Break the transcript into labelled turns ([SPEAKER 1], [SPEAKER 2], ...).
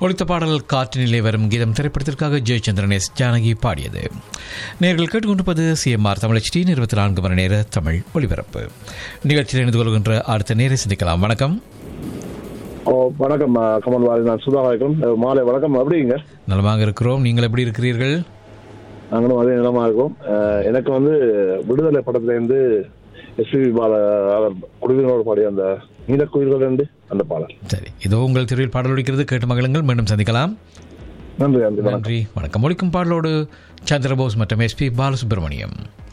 [SPEAKER 1] ஒலித்த பாடல் காற்றினிலே வரும் கீதம் திரைப்படத்திற்காக ஜெயச்சந்திரன் எஸ் ஜானகி பாடியது. நேர்கள் கேட்டுக்கொண்டிருப்பது சிஎம்ஆர் தமிழ் HD 24 மணி நேர தமிழ் ஒலிபரப்பு. நிகழ்ச்சியில் இணைந்து கொள்கின்ற அடுத்த நேரை சந்திக்கலாம். வணக்கம்.
[SPEAKER 2] வணக்கம் கமல் வாரி, நான் சுதாகரன். மாலை வணக்கம். எப்படிங்க?
[SPEAKER 1] நலமாக இருக்கிறோம். நீங்கள் எப்படி இருக்கிறீர்கள்?
[SPEAKER 2] நாங்களும் அதே நிலமா இருக்கோம். எனக்கு விடுதலை படத்திலேருந்து எஸ்பி பால அவர் குழுவினோடு பாடிய அந்த நீலக்குயில்கள் என்று அந்த பாடல்.
[SPEAKER 1] சரி, இதோ உங்கள் தெருவில் பாடல் ஒலிக்கிறது, கேட்டு மகிழுங்கள். மீண்டும் சந்திக்கலாம்.
[SPEAKER 2] நன்றி.
[SPEAKER 1] நன்றி, வணக்கம். ஒலிக்கும் பாடலோடு சந்திரபோஸ் மற்றும் எஸ்பி பாலசுப்ரமணியம்.